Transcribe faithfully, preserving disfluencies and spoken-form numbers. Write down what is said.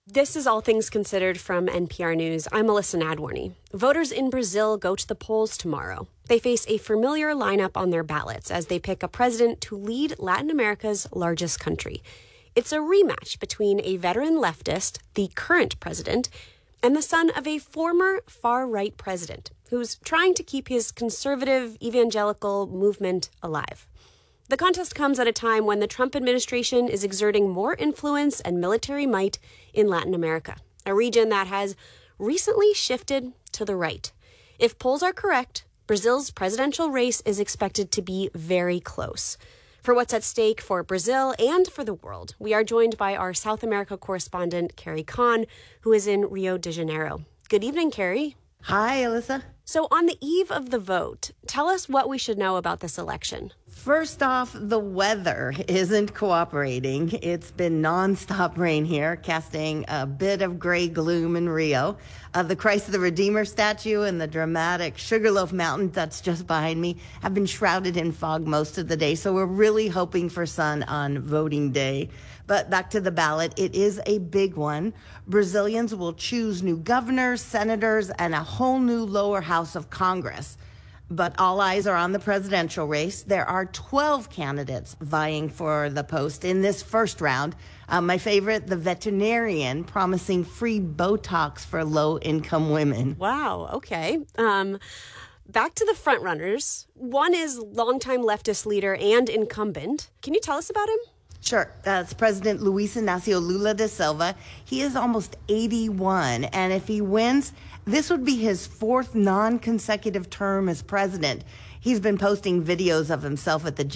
This is All Things Considered from N P R News. I'm Melissa Nadworny. Voters in Brazil go to the polls tomorrow. They face a familiar lineup on their ballots as they pick a president to lead Latin America's largest country. It's a rematch between a veteran leftist, the current president, and the son of a former far-right president who's trying to keep his conservative evangelical movement alive. The contest comes at a time when the Trump administration is exerting more influence and military might in Latin America, a region that has recently shifted to the right. If polls are correct, Brazil's presidential race is expected to be very close. For what's at stake for Brazil and for the world, we are joined by our South America correspondent, Carrie Kahn, who is in Rio de Janeiro. Good evening, Carrie. Hi, Alyssa. So on the eve of the vote, tell us what we should know about this election. First off, the weather isn't cooperating. It's been nonstop rain here, casting a bit of gray gloom in Rio. Uh, the Christ the Redeemer statue and the dramatic Sugarloaf Mountain that's just behind me have been shrouded in fog most of the day, so we're really hoping for sun on voting day. But back to the ballot, it is a big one. Brazilians will choose new governors, senators, and a whole new lower house of Congress. But all eyes are on the presidential race. There are twelve candidates vying for the post in this first round. Uh, my favorite, the veterinarian, promising free Botox for low-income women. Wow, okay. Um, back to the frontrunners. One is longtime leftist leader and incumbent. Can you tell us about him? Sure. That's President Luiz Inácio Lula da Silva. He is almost eighty-one, and if he wins, this would be his fourth non-consecutive term as president. He's been posting videos of himself at the